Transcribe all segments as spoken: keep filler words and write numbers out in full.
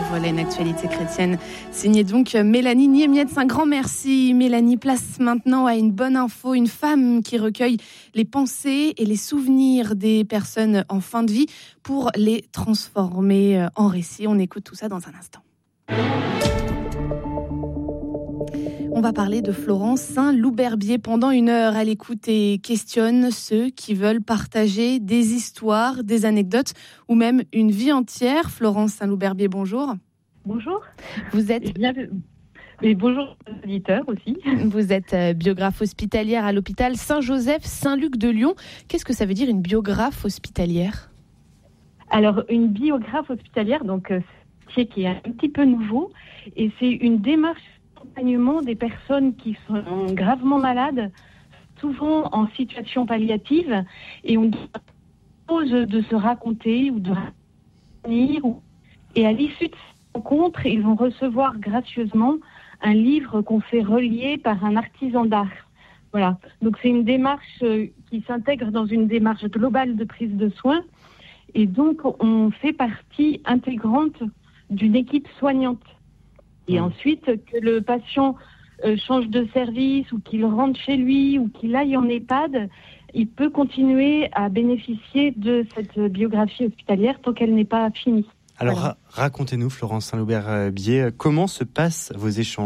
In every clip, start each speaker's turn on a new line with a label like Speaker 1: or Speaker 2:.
Speaker 1: Voilà une actualité chrétienne signée donc Mélanie Niemietz. Un grand merci Mélanie. Place maintenant à une bonne info, une femme qui recueille les pensées et les souvenirs des personnes en fin de vie pour les transformer en récits. On écoute tout ça dans un instant. On va parler de Florence Saint-Louberbier pendant une heure. Elle écoute et questionne ceux qui veulent partager des histoires, des anecdotes ou même une vie entière. Florence Saint-Louberbier, bonjour.
Speaker 2: Bonjour.
Speaker 1: Vous êtes...
Speaker 2: Bien, et bonjour aux auditeurs aussi.
Speaker 1: Vous êtes biographe hospitalière à l'hôpital Saint-Joseph Saint-Luc de Lyon. Qu'est-ce que ça veut dire une biographe hospitalière ?
Speaker 2: Alors, une biographe hospitalière, donc c'est qui est un petit peu nouveau, et c'est une démarche d'accompagnement des personnes qui sont gravement malades, souvent en situation palliative, et on propose de se raconter ou de raconter. Et à l'issue de cette rencontre, ils vont recevoir gracieusement un livre qu'on fait relier par un artisan d'art. Voilà. Donc c'est une démarche qui s'intègre dans une démarche globale de prise de soins, et donc on fait partie intégrante d'une équipe soignante. Et ensuite, que le patient euh, change de service ou qu'il rentre chez lui ou qu'il aille en EHPAD, il peut continuer à bénéficier de cette biographie hospitalière tant qu'elle n'est pas finie.
Speaker 3: Alors,
Speaker 2: voilà.
Speaker 3: ra- racontez-nous, Florence Saint-Louberbier, comment se passent vos échanges ?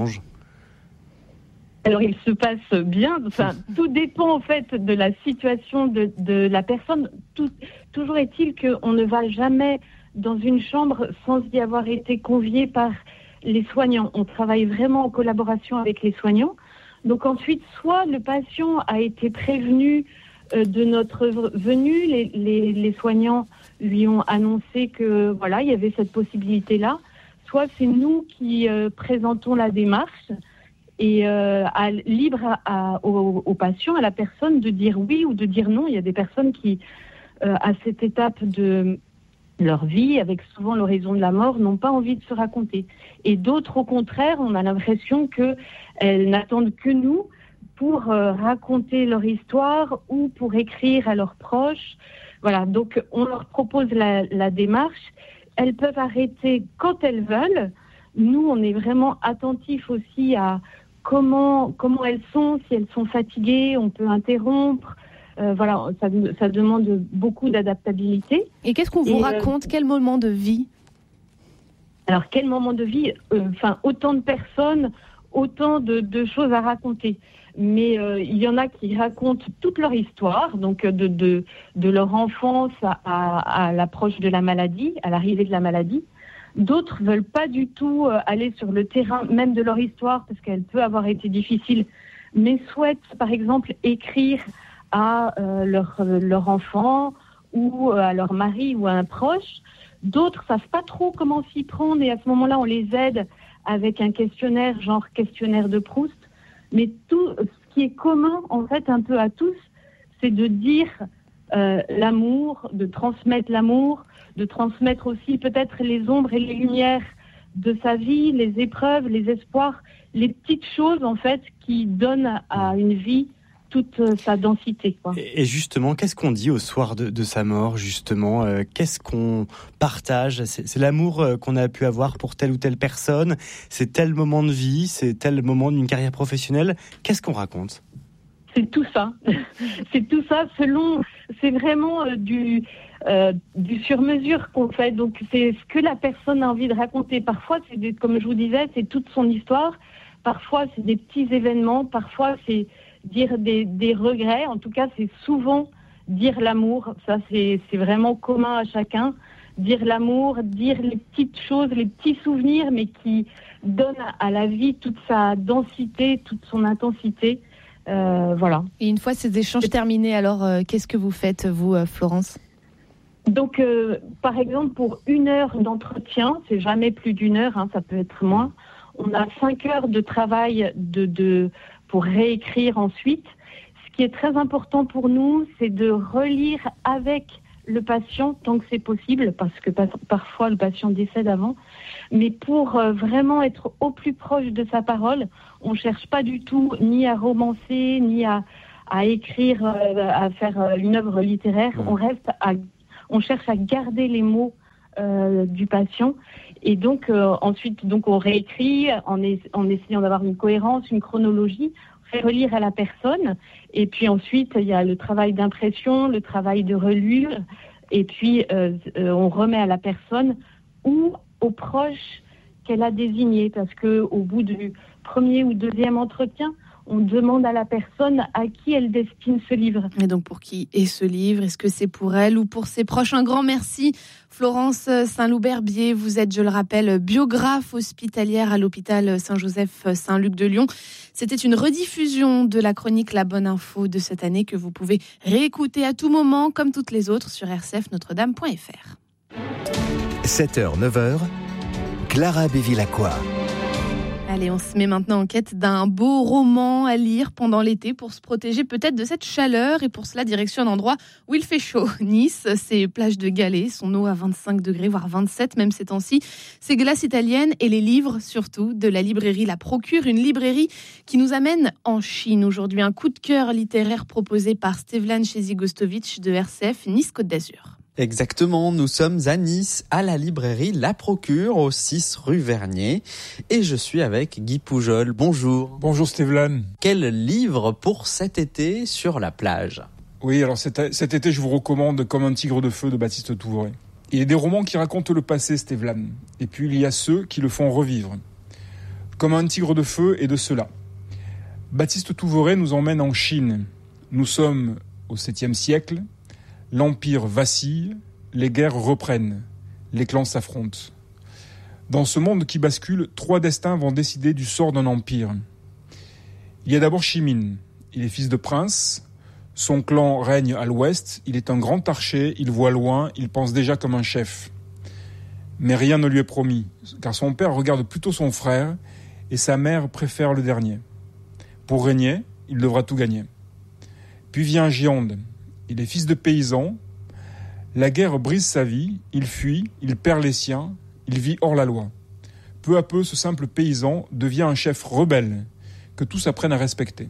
Speaker 2: Alors, il se passe bien. Enfin, tout dépend en fait de la situation de, de la personne. Tout, toujours est-il qu'on ne va jamais dans une chambre sans y avoir été convié par les soignants. On travaille vraiment en collaboration avec les soignants. Donc ensuite, soit le patient a été prévenu euh, de notre venue, les, les, les soignants lui ont annoncé que voilà, il y avait cette possibilité-là, soit c'est nous qui euh, présentons la démarche et euh, à, libre à, à, au, au patient, à la personne de dire oui ou de dire non. Il y a des personnes qui, euh, à cette étape de leur vie, avec souvent l'horizon de la mort, n'ont pas envie de se raconter. Et d'autres, au contraire, on a l'impression qu'elles n'attendent que nous pour euh, raconter leur histoire ou pour écrire à leurs proches. Voilà, donc on leur propose la, la démarche. Elles peuvent arrêter quand elles veulent. Nous, on est vraiment attentifs aussi à comment, comment elles sont. Si elles sont fatiguées, on peut interrompre. Euh, voilà, ça, ça demande beaucoup d'adaptabilité.
Speaker 1: Et qu'est-ce qu'on vous
Speaker 2: Et,
Speaker 1: raconte ? Quel moment de vie ?
Speaker 2: Alors, quel moment de vie ? Enfin, euh, autant de personnes, autant de, de choses à raconter. Mais euh, il y en a qui racontent toute leur histoire, donc de, de, de leur enfance à, à, à l'approche de la maladie, à l'arrivée de la maladie. D'autres veulent pas du tout aller sur le terrain même de leur histoire, parce qu'elle peut avoir été difficile, mais souhaitent, par exemple, écrire à euh, leur, euh, leur enfant ou euh, à leur mari ou à un proche. D'autres savent pas trop comment s'y prendre et à ce moment-là, on les aide avec un questionnaire, genre questionnaire de Proust. Mais tout ce qui est commun, en fait, un peu à tous, c'est de dire euh, l'amour, de transmettre l'amour, de transmettre aussi peut-être les ombres et les lumières de sa vie, les épreuves, les espoirs, les petites choses, en fait, qui donnent à une vie toute sa densité, quoi.
Speaker 3: Et justement, qu'est-ce qu'on dit au soir de, de sa mort, justement euh, Qu'est-ce qu'on partage ? c'est, c'est l'amour euh, qu'on a pu avoir pour telle ou telle personne, c'est tel moment de vie, c'est tel moment d'une carrière professionnelle. Qu'est-ce qu'on raconte ?
Speaker 2: C'est tout ça. C'est tout ça selon... C'est vraiment euh, du, euh, du sur-mesure qu'on fait. Donc, c'est ce que la personne a envie de raconter. Parfois, c'est des, comme je vous disais, c'est toute son histoire. Parfois, c'est des petits événements. Parfois, c'est dire des, des regrets. En tout cas, c'est souvent dire l'amour. Ça, c'est, c'est vraiment commun à chacun. Dire l'amour, dire les petites choses, les petits souvenirs, mais qui donnent à la vie toute sa densité, toute son intensité. Euh, voilà.
Speaker 1: Et une fois ces échanges terminés, alors euh, qu'est-ce que vous faites, vous, euh, Florence ?
Speaker 2: Donc, euh, par exemple, pour une heure d'entretien, c'est jamais plus d'une heure, hein, ça peut être moins. On a cinq heures de travail de, de, pour réécrire ensuite. Ce qui est très important pour nous, c'est de relire avec le patient tant que c'est possible, parce que pa- parfois le patient décède avant. Mais pour euh, vraiment être au plus proche de sa parole, on ne cherche pas du tout ni à romancer, ni à, à écrire, euh, à faire euh, une œuvre littéraire. On reste à, on cherche à garder les mots euh, du patient. Et donc euh, ensuite, donc on réécrit en, es- en essayant d'avoir une cohérence, une chronologie, on fait relire à la personne. Et puis ensuite, il y a le travail d'impression, le travail de relure. Et puis euh, euh, on remet à la personne ou aux proches qu'elle a désignés, parce que au bout du premier ou deuxième entretien, on demande à la personne à qui elle destine ce livre.
Speaker 1: Et donc, pour qui est ce livre ? Est-ce que c'est pour elle ou pour ses proches ? Un grand merci, Florence Saint-Loup-Berbier. Vous êtes, je le rappelle, biographe hospitalière à l'hôpital Saint-Joseph-Saint-Luc de Lyon. C'était une rediffusion de la chronique La Bonne Info de cette année que vous pouvez réécouter à tout moment, comme toutes les autres, sur r c f notre dame point f r.
Speaker 4: sept heures neuf heures, Clara Bévilacqua.
Speaker 1: Allez, on se met maintenant en quête d'un beau roman à lire pendant l'été pour se protéger peut-être de cette chaleur. Et pour cela, direction un endroit où il fait chaud. Nice, ses plages de galets, son eau à vingt-cinq degrés, voire vingt-sept même ces temps-ci. Ses glaces italiennes et les livres, surtout, de la librairie La Procure. Une librairie qui nous amène en Chine aujourd'hui. Un coup de cœur littéraire proposé par Stevlan Chezi-Gostovic de R C F Nice-Côte d'Azur.
Speaker 5: Exactement, nous sommes à Nice, à la librairie La Procure, au six rue Vernier. Et je suis avec Guy Poujol. Bonjour.
Speaker 6: Bonjour Stevlan.
Speaker 5: Quel livre pour cet été sur la plage ?
Speaker 6: Oui, alors cet, cet été, je vous recommande Comme un tigre de feu de Baptiste Touvoret. Il y a des romans qui racontent le passé, Stevlan. Et puis il y a ceux qui le font revivre. Comme un tigre de feu est de cela. Baptiste Touvoret nous emmène en Chine. Nous sommes au septième siècle. L'Empire vacille, les guerres reprennent, les clans s'affrontent. Dans ce monde qui bascule, trois destins vont décider du sort d'un empire. Il y a d'abord Shimin. Il est fils de prince. Son clan règne à l'ouest. Il est un grand archer, il voit loin, il pense déjà comme un chef. Mais rien ne lui est promis, car son père regarde plutôt son frère et sa mère préfère le dernier. Pour régner, il devra tout gagner. Puis vient Gironde. Il est fils de paysan. La guerre brise sa vie, il fuit, il perd les siens, il vit hors la loi. Peu à peu, ce simple paysan devient un chef rebelle que tous apprennent à respecter.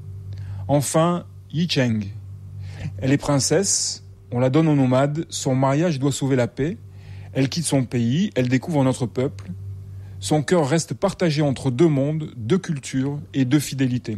Speaker 6: Enfin, Yi Cheng. Elle est princesse, on la donne aux nomades, son mariage doit sauver la paix. Elle quitte son pays, elle découvre notre peuple. Son cœur reste partagé entre deux mondes, deux cultures et deux fidélités.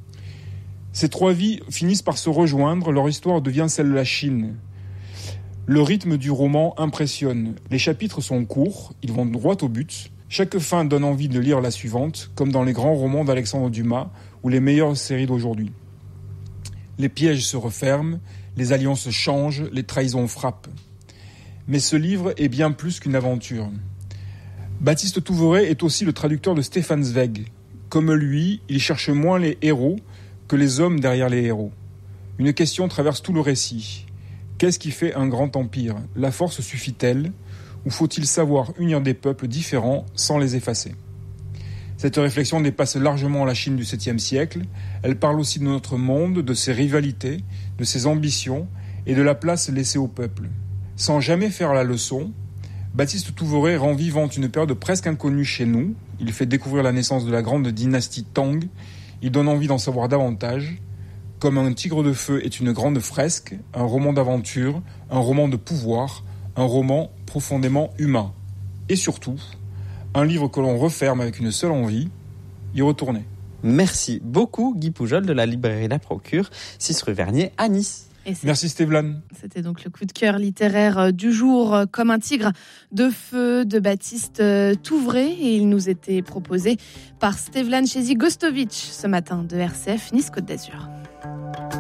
Speaker 6: Ces trois vies finissent par se rejoindre, leur histoire devient celle de la Chine. Le rythme du roman impressionne. Les chapitres sont courts, ils vont droit au but. Chaque fin donne envie de lire la suivante, comme dans les grands romans d'Alexandre Dumas ou les meilleures séries d'aujourd'hui. Les pièges se referment, les alliances changent, les trahisons frappent. Mais ce livre est bien plus qu'une aventure. Baptiste Touvoret est aussi le traducteur de Stefan Zweig. Comme lui, il cherche moins les héros que les hommes derrière les héros. Une question traverse tout le récit. Qu'est-ce qui fait un grand empire ? La force suffit-elle ? Ou faut-il savoir unir des peuples différents sans les effacer ? Cette réflexion dépasse largement la Chine du septième siècle. Elle parle aussi de notre monde, de ses rivalités, de ses ambitions et de la place laissée au peuple. Sans jamais faire la leçon, Baptiste Touvoret rend vivante une période presque inconnue chez nous. Il fait découvrir la naissance de la grande dynastie Tang. Il donne envie d'en savoir davantage. Comme un tigre de feu est une grande fresque, un roman d'aventure, un roman de pouvoir, un roman profondément humain. Et surtout, un livre que l'on referme avec une seule envie, y retourner.
Speaker 5: Merci beaucoup Guy Poujol de la librairie La Procure, six rue Vernier à Nice.
Speaker 6: Merci Stevlan.
Speaker 1: C'était donc le coup de cœur littéraire du jour, Comme un tigre de feu de Baptiste Touvoret, et il nous était proposé par Stevlan Chezi-Gostovic ce matin de R C F Nice-Côte d'Azur.